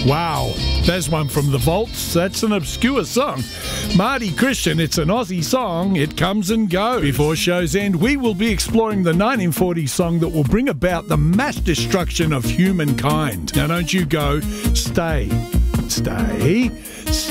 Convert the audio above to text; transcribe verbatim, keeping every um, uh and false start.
Wow, there's one from the Vaults. That's an obscure song. Marty Christian, it's an Aussie song. It comes and goes. Before show's end, we will be exploring the nineteen forties song that will bring about the mass destruction of humankind. Now don't you go. Stay. Stay.